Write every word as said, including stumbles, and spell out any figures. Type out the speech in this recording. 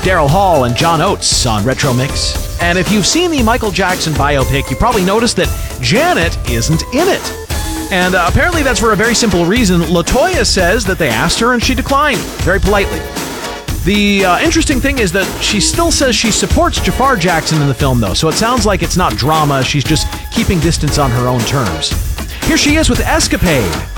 Daryl Hall and John Oates on Retro Mix. And if you've seen the Michael Jackson biopic, you probably noticed that Janet isn't in it. And uh, apparently that's for a very simple reason. LaToya says that they asked her and she declined, very politely. The uh, interesting thing is that she still says she supports Jafar Jackson in the film, though, so it sounds like it's not drama, she's just keeping distance on her own terms. Here she is with Escapade.